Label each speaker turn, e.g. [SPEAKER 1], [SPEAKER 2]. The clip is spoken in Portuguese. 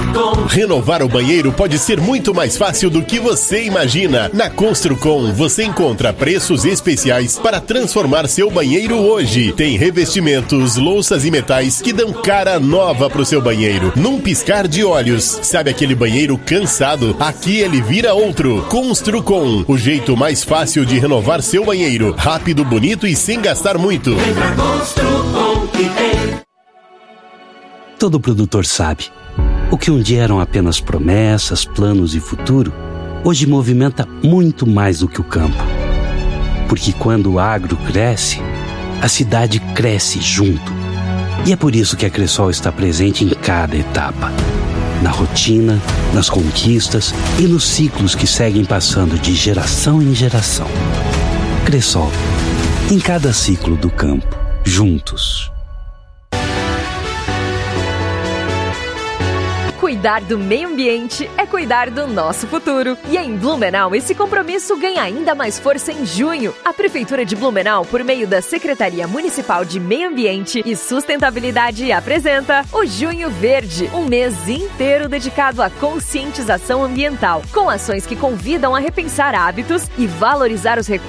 [SPEAKER 1] Construcom.
[SPEAKER 2] Renovar o banheiro pode ser muito mais fácil do que você imagina. Na Construcom você encontra preços especiais para transformar seu banheiro hoje. Tem revestimentos, louças e metais que dão cara nova pro seu banheiro. Num piscar de olhos. Sabe aquele banheiro cansado? Aqui ele vira outro. Construcom, o jeito mais fácil de renovar seu banheiro. Rápido, bonito e sem gastar muito.
[SPEAKER 1] Vem pra Construcom que tem.
[SPEAKER 3] Todo produtor sabe. O que um dia eram apenas promessas, planos e futuro, hoje movimenta muito mais do que o campo. Porque quando o agro cresce, a cidade cresce junto. E é por isso que a Cressol está presente em cada etapa. Na rotina, nas conquistas e nos ciclos que seguem passando de geração em geração. Cressol, em cada ciclo do campo, juntos.
[SPEAKER 4] Cuidar do meio ambiente é cuidar do nosso futuro. E em Blumenau, esse compromisso ganha ainda mais força em junho. A Prefeitura de Blumenau, por meio da Secretaria Municipal de Meio Ambiente e Sustentabilidade, apresenta o Junho Verde, um mês inteiro dedicado à conscientização ambiental, com ações que convidam a repensar hábitos e valorizar os recursos